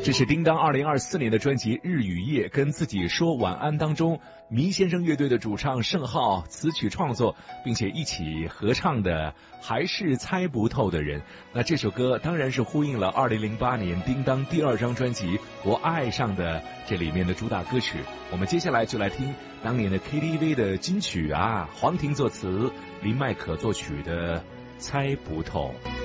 这是叮当2024年的专辑《日与夜》跟自己说晚安当中，迷先生乐队的主唱盛浩词曲创作，并且一起合唱的还是猜不透的人。那这首歌当然是呼应了2008年叮当第2张专辑《我爱上的》这里面的主打歌曲。我们接下来就来听当年的 KTV 的金曲啊，黄婷作词，林迈可作曲的《猜不透》。